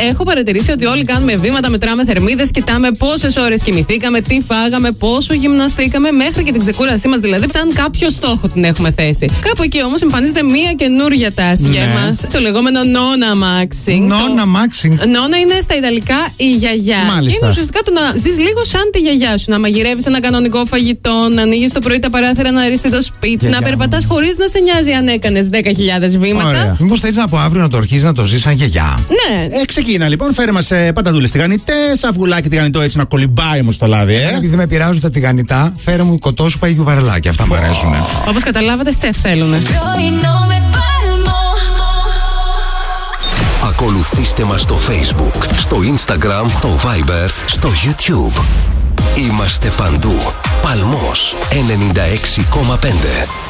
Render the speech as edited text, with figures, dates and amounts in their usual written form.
έχω παρατηρήσει ότι όλοι κάνουμε βήματα, μετράμε θερμίδες, κοιτάμε πόσες ώρες κοιμηθήκαμε, τι φάγαμε, πόσο γυμναστήκαμε, μέχρι και την ξεκούρασή μας. Δηλαδή, σαν κάποιο στόχο την έχουμε θέσει. Κάπου εκεί όμως εμφανίζεται μία καινούργια τάση για εμάς. Το λεγόμενο nonna maxing. Nonna maxing. Nonna είναι στα Ιταλικά η γιαγιά. Μάλιστα. Είναι ουσιαστικά το να ζεις λίγο σαν τη γιαγιά σου. Να μαγειρεύεις ένα κανονικό φαγητό, να ανοίγεις το πρωί τα παράθυρα, να αριστεί το σπίτι, να περπατάς χωρίς να σε νοιάζει αν έκανες 10.000 βήματα. Μήπως θέλεις από αύριο να το αρχίσεις να το ζεις σαν γιαγιά? Ναι. Ξεκίνα λοιπόν, φέρε μας πατατούλες τηγανιτές, αυγουλάκι τηγανιτό έτσι να κολυμπάει όμως το λάδι. Επειδή δεν με πειράζουν τα τηγανιτά, φέρε μου κοτόσουπα ή γιουβαρελάκια. Αυτά μου αρέσουν. Όπως καταλάβατε, σεφ θέλουνε. Ακολουθήστε μας στο Facebook, στο Instagram, το Viber, στο YouTube. Είμαστε παντού. Παλμός 96,5.